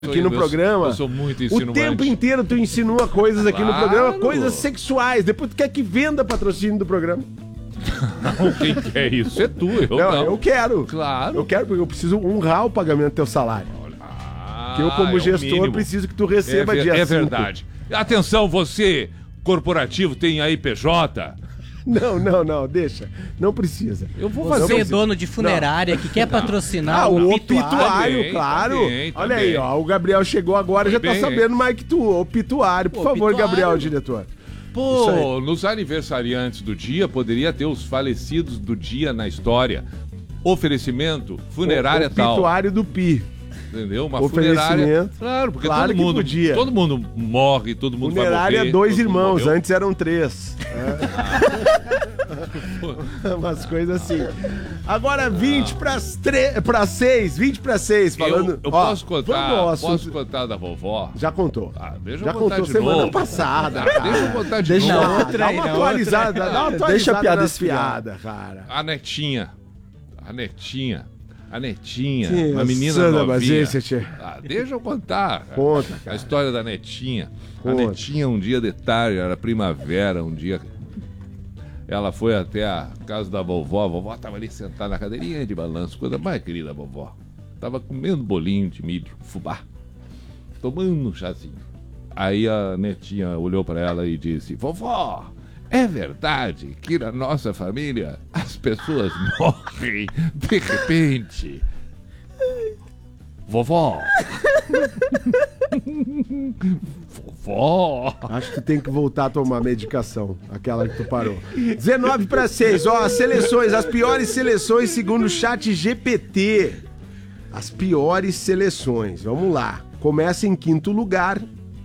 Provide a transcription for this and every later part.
aqui no programa. Eu sou muito insinuante. O tempo inteiro tu insinua coisas aqui no programa, coisas sexuais. Depois tu quer que venda patrocínio do programa. Não, quem quer isso? É tu, eu não. Eu quero. Claro. Eu quero porque eu preciso honrar o pagamento do teu salário. Que eu, como gestor, preciso que tu receba dia 5. É verdade. Atenção, você, corporativo, tem aí PJ? Não, deixa. Não precisa. Eu vou fazer. Você é dono de funerária que quer patrocinar o pituário, claro. Olha aí, ó, o Gabriel chegou agora, já tá sabendo mais que tu. O pituário, por favor, Gabriel, diretor. Pô, nos aniversariantes do dia, poderia ter os falecidos do dia na história. Oferecimento, funerária tal. O pituário do Pi. Entendeu? Uma funerária. Claro, porque claro todo mundo morre, todo mundo vai morrer. Funerária 2 irmãos, antes eram 3. Umas coisas assim. Agora 20 para 6, 20 para 6, falando. Eu posso contar da vovó? Já contou. Deixa já eu contar contou de semana novo. passada. Deixa eu contar de novo. Dá uma atualizada, deixa a piada esfriada, cara. A netinha. Sim, uma menina novinha. Deixa eu contar. Conta, cara. A história da netinha. Conta. A netinha, um dia de tarde, era primavera, um dia... Ela foi até a casa da vovó. A vovó tava ali sentada na cadeirinha de balanço. Coisa mais querida, a vovó. Tava comendo bolinho de milho, fubá. Tomando um chazinho. Aí a netinha olhou para ela e disse: vovó, é verdade que na nossa família as pessoas morrem de repente? Vovó. Vovó. Acho que tu tem que voltar a tomar medicação, aquela que tu parou. 19 para 6, ó, as seleções, as piores seleções segundo o chat GPT. As piores seleções, vamos lá. Começa em quinto lugar.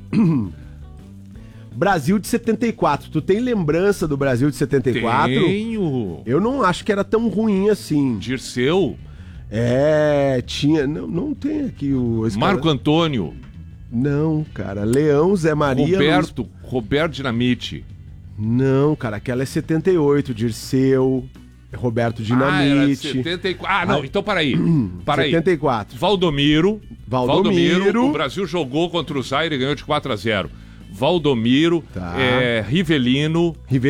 Brasil de 74. Tu tem lembrança do Brasil de 74? Tenho. Eu não acho que era tão ruim assim. Dirceu? Tinha... Não tem aqui o... Marco Antônio? Não, cara. Leão, Zé Maria... Roberto Dinamite? Não, cara. Aquela é 78. Dirceu, Roberto Dinamite... era 74. Não. Então, para aí. 74. Valdomiro. O Brasil jogou contra o Zaire e ganhou de 4-0. Valdomiro, Rivelino,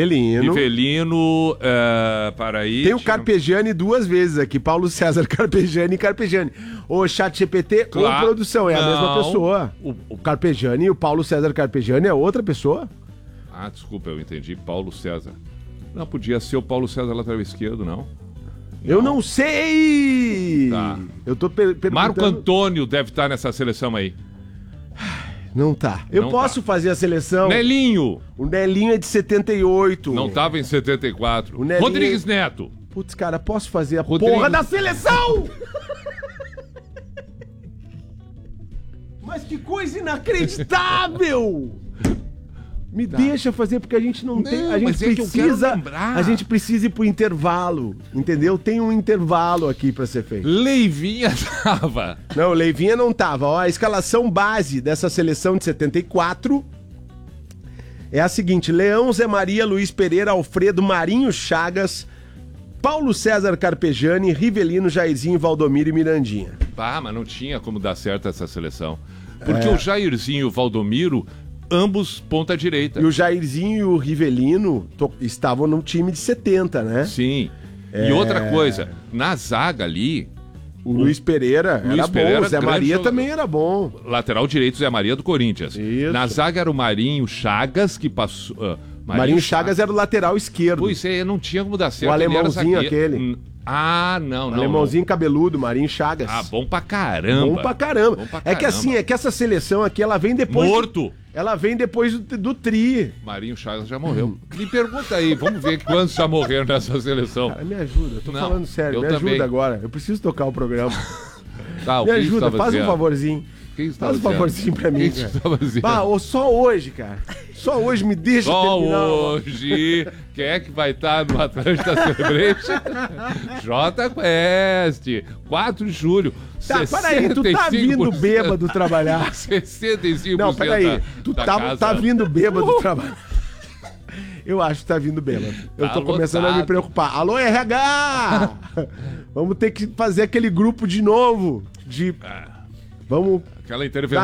para aí. Tem o Carpegiani 2 vezes aqui, Paulo César Carpegiani e Carpegiani. O chat GPT ou produção, é a mesma pessoa. O Carpegiani e o Paulo César Carpegiani é outra pessoa? Desculpa, eu entendi, Paulo César. Não, podia ser o Paulo César lateral esquerdo, não? Eu não sei! Tá. Eu tô perguntando... Marco Antônio deve estar nessa seleção aí. Não tá. Eu posso fazer a seleção. Nelinho. O Nelinho é de 78. Não tava em 74. Rodrigues Neto. Putz, cara, posso fazer a porra da seleção? Mas que coisa inacreditável! Me deixa fazer, porque a gente não tem... A gente precisa... A gente precisa ir pro intervalo, entendeu? Tem um intervalo aqui pra ser feito. Leivinha tava. Não, Leivinha não tava. Ó, a escalação base dessa seleção de 74 é a seguinte: Leão, Zé Maria, Luiz Pereira, Alfredo, Marinho Chagas, Paulo César Carpegiani, Rivelino, Jairzinho, Valdomiro e Mirandinha. Mas não tinha como dar certo essa seleção. Porque o Jairzinho e o Valdomiro... ambos ponta direita. E o Jairzinho e o Rivelino estavam no time de 70, né? Sim. E outra coisa, na zaga ali... O Luiz Pereira era bom, o Zé Maria também era bom. Lateral direito, Zé Maria do Corinthians. Isso. Na zaga era o Marinho Chagas, que passou... Marinho Chagas era o lateral esquerdo. Pois é, não tinha como dar certo. O alemãozinho aquele. Não. Alemãozinho cabeludo, Marinho Chagas. Bom pra caramba. Bom pra caramba. É que assim, é que essa seleção aqui, ela vem depois... Morto. Ela vem depois do Tri. Marinho Chagas já morreu. Me pergunta aí, vamos ver quantos já morreram nessa seleção. Cara, me ajuda, eu tô falando sério, me ajuda agora. Eu preciso tocar o programa. Me ajuda, faz um favorzinho. Faz um favorzinho pra mim, cara. Só hoje, cara. Só hoje me deixa terminar. Só hoje. Quem é que vai estar no Atlântida Celebration? J Quest. 4 de julho. Tá, peraí, tu tá vindo bêbado trabalhar. 65%. Não, peraí. Tu tá vindo bêbado trabalhar. Eu acho que tá vindo bêbado. Eu tô começando a me preocupar. Alô, RH! Vamos ter que fazer aquele grupo de novo. Vamos Aquela intervenção